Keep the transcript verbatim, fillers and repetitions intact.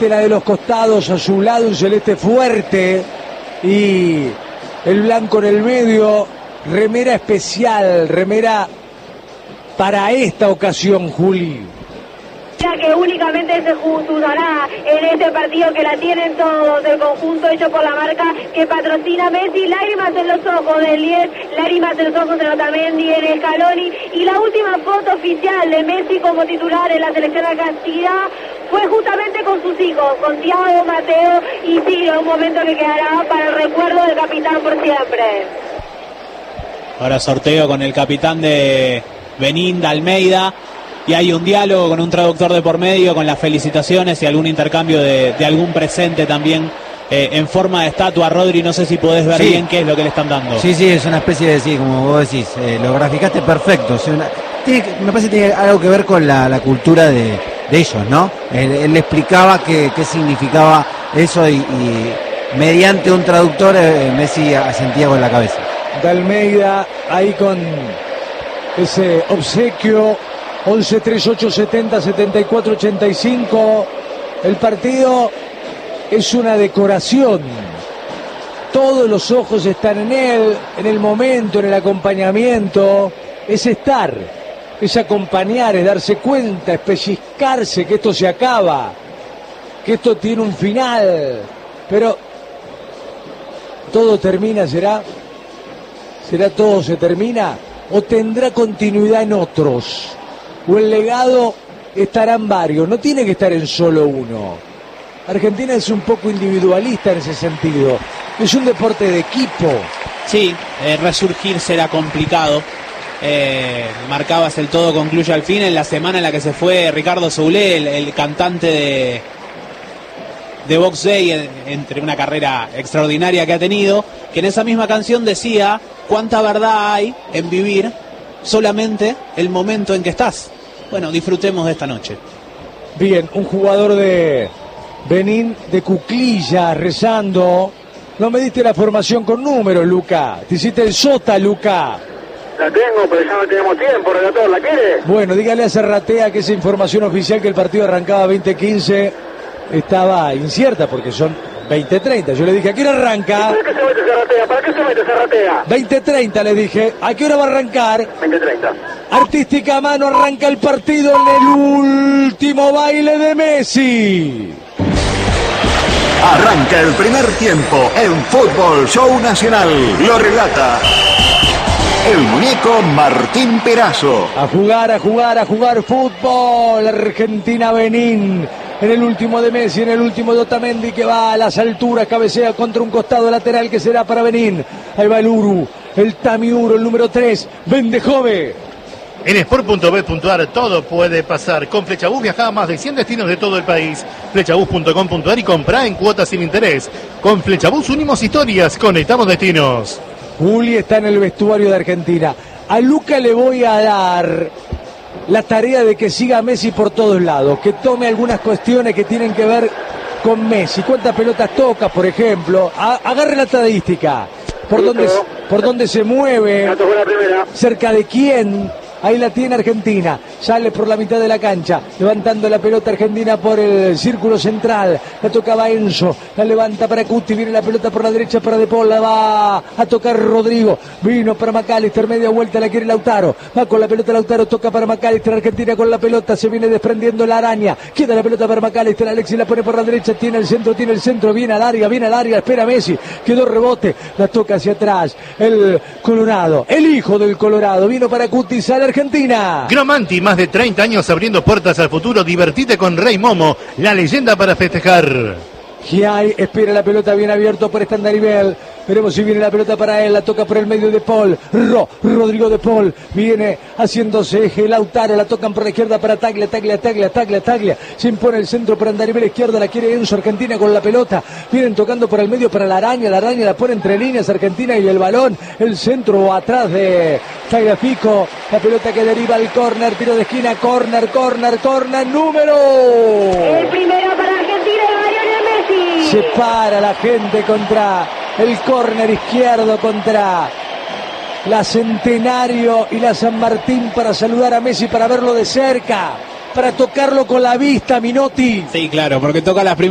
celeste, la de los costados, a su lado un celeste fuerte y el blanco en el medio. Remera especial, remera para esta ocasión, Juli. Que únicamente se usará en este partido, que la tienen todos, el conjunto hecho por la marca que patrocina Messi. Lágrimas en los ojos de Lies, lágrimas en los ojos de Otamendi, en Scaloni, y la última foto oficial de Messi como titular en la selección argentina fue justamente con sus hijos, con Thiago, Mateo y Ciro, un momento que quedará para el recuerdo del capitán por siempre. Ahora sorteo con el capitán de Benín, de Almeida. Y hay un diálogo con un traductor de por medio, con las felicitaciones y algún intercambio de, de algún presente también eh, en forma de estatua. Rodri, no sé si podés ver sí. bien qué es lo que le están dando. Sí, sí, es una especie de, sí, como vos decís, eh, lo graficaste perfecto. O sea, una, tiene, me parece que tiene algo que ver con la, la cultura de, de ellos, ¿no? Él, él le explicaba qué, qué significaba eso y, y mediante un traductor eh, Messi asentía con la cabeza. De Almeida ahí con ese obsequio. once, treinta y ocho, setenta, setenta y cuatro, ochenta y cinco. El partido es una decoración. Todos los ojos están en él, en el momento, en el acompañamiento. Es estar, es acompañar, es darse cuenta, es pellizcarse que esto se acaba, que esto tiene un final. Pero todo termina, ¿será? ¿Será todo se termina? ¿O tendrá continuidad en otros? O el legado estará en varios, no tiene que estar en solo uno. Argentina es un poco individualista en ese sentido, es un deporte de equipo. Sí, eh, resurgir será complicado. Eh, marcabas el todo concluye al fin en la semana en la que se fue Ricardo Soulé, el, el cantante de, de Box Day, en, entre una carrera extraordinaria que ha tenido, que en esa misma canción decía cuánta verdad hay en vivir solamente el momento en que estás. Bueno, disfrutemos de esta noche. Bien, un jugador de Benín, de cuclillas, rezando. No me diste la formación con números, Luca. Te hiciste el sota, Luca. La tengo, pero ya no tenemos tiempo, relator. ¿La quiere? Bueno, dígale a Serratea que esa información oficial que el partido arrancaba veinte quince estaba incierta, porque son veinte treinta. Yo le dije, ¿a qué hora arranca? ¿Para qué se mete Serratea? ¿Para qué se mete Serratea? veinte treinta le dije. ¿A qué hora va a arrancar? veinte treinta. Artística mano, arranca el partido en el último baile de Messi. Arranca el primer tiempo en Fútbol Show Nacional. Lo relata el muñeco Martín Perazo. A jugar, a jugar, a jugar fútbol. Argentina-Benín. En el último de Messi, en el último de Otamendi, que va a las alturas, cabecea contra un costado lateral que será para Benín. Ahí va el Uru, el Tamiuro, el número tres, Vendejove. En sport punto bet punto a r todo puede pasar. Con Flechabús viaja a más de cien destinos de todo el país. Flechabús punto com punto a r y compra en cuotas sin interés. Con Flechabús unimos historias, conectamos destinos. Juli está en el vestuario de Argentina. A Luca le voy a dar la tarea de que siga a Messi por todos lados, que tome algunas cuestiones que tienen que ver con Messi. ¿Cuántas pelotas toca, por ejemplo? A, agarre la estadística. ¿Por dónde, por dónde se mueve? ¿Cerca de quién? Ahí la tiene Argentina, sale por la mitad de la cancha, levantando la pelota Argentina por el círculo central, la tocaba Enzo, la levanta para Cuti, viene la pelota por la derecha para De Paul, la va a tocar Rodrigo, vino para McAllister, media vuelta la quiere Lautaro, va con la pelota Lautaro, toca para McAllister, Argentina con la pelota, se viene desprendiendo la araña, queda la pelota para McAllister, Alexis la pone por la derecha, tiene el centro, tiene el centro, viene al área, viene al área, espera Messi, quedó rebote, la toca hacia atrás, el Colorado, el hijo del Colorado, vino para Cuti, sale Argentina. Gromanti, más de treinta años abriendo puertas al futuro. Divertite con Rey Momo, la leyenda para festejar. Giai espera la pelota bien abierto por Standaribel. Veremos si viene la pelota para él. La toca por el medio de Paul. Ro, Rodrigo de Paul. Viene haciéndose eje. Lautaro. La tocan por la izquierda para Taglia. Taglia, Taglia, Taglia, Taglia. Se impone el centro para Standaribel. Izquierda la quiere Enzo. Argentina con la pelota. Vienen tocando por el medio para la araña. La araña la pone entre líneas Argentina y el balón. El centro atrás de Tagliafico. La pelota que deriva al córner. Tiro de esquina. Córner, córner, córner. Número. El primero para Argentina. Messi. Se para la gente contra el córner izquierdo, contra la Centenario y la San Martín, para saludar a Messi, para verlo de cerca, para tocarlo con la vista, Minotti. Sí, claro, porque toca las primeras.